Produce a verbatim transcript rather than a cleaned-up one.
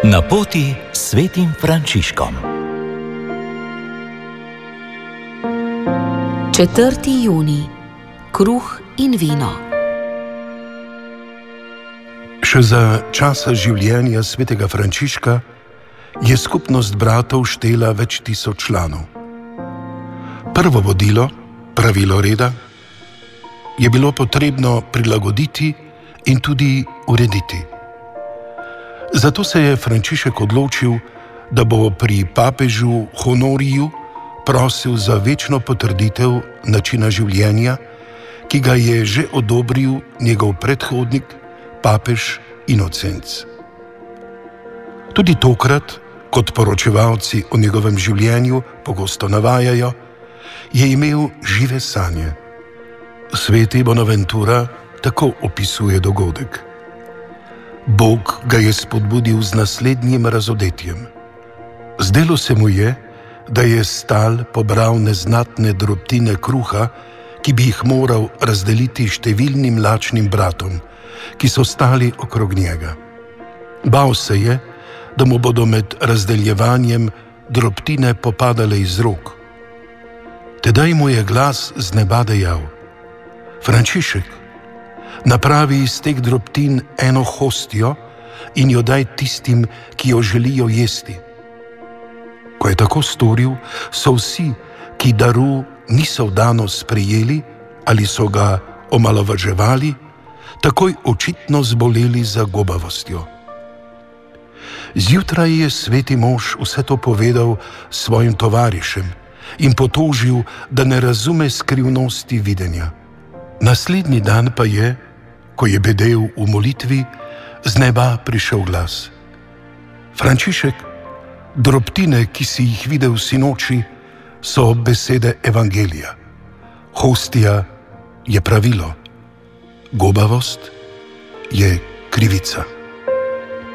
Na poti s svetim Frančiškom. četrti junij. Kruh in vino. Še za časa življenja svetega Frančiška je skupnost bratov štela več tisoč članov. Prvo vodilo, pravilo reda, je bilo potrebno prilagoditi in tudi urediti. Zato se je Frančišek odločil, da bo pri papežu Honoriju prosil za večno potrditev načina življenja, ki ga je že odobril njegov predhodnik, papež Inocenc. Tudi tokrat, kot poročevalci o njegovem življenju pogosto navajajo, je imel žive sanje. Sveti Bonaventura tako opisuje dogodek. Bog ga je spodbudil z naslednjim razodetjem. Zdelo se mu je, da je stal pobral neznatne drobtine kruha, ki bi jih moral razdeliti številnim lačnim bratom, ki so stali okrog njega. Bal se je, da mu bodo med razdeljevanjem drobtine popadale iz rok. Tedaj mu je glas z neba dejal: Frančišek, napravi iz teh drobtin eno hostijo in jo daj tistim, ki jo želijo jesti. Ko je tako storil, so vsi, ki daru niso vdano sprejeli ali so ga omalovaževali, takoj očitno zboleli za gobavostjo. Zjutraj je sveti mož vse to povedal svojim tovarišem in potožil, da ne razume skrivnosti videnja. Naslednji dan pa je, ko je bedel v molitvi, z neba prišel glas: Frančišek, drobtine, ki si jih videl sinoči, so besede evangelija. Hostija je pravilo, gobavost je krivica.